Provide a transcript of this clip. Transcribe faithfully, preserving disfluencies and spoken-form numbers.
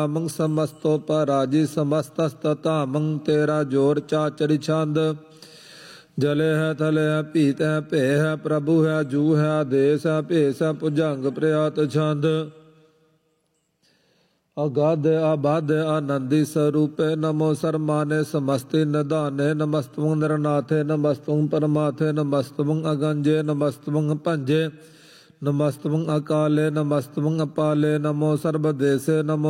ਮੰਗ ਸਮਸਤੋ ਪਰਾਜੀ ਸਮਸਤਸਤਤਾਮੰ ਤੇਰਾ ਜੋਰ ਚਾਚਰਿ ਛੰਦ ਜਲੇ ਹੈ ਥਲੇ ਹੈ ਭੀਤ ਹੈ ਭੇ ਹੈ ਪ੍ਰਭੂ ਹੈ ਜੂ ਹੈ ਆਦੇਸ ਹੈ ਭੇਸ ਹੈ ਭੁਜੰਗ ਪ੍ਰਿਆਤ ਛੰਦ ਅਗਾਧ ਆਬਾਧ ਆਨੰਦੀ ਸਰੂਪੇ ਨਮੋ ਸਰਮਾਨੇ ਸਮਸਤੇ ਨਿਧਾਨੇ ਨਮਸਤੰ ਨਿਰਨਾਥੇ ਨਮਸਤੰ ਪਰਮਾਥੇ ਨਮਸਤੰ ਅਗੰਜੇ ਨਮਸਤੰ ਭੰਜੇ ਨਮਸਤੰ ਅਕਾਲੇ ਨਮਸਤੰ ਅਪਾਲੇ ਨਮੋ ਸਰਬਦੇਸੇ ਨਮੋ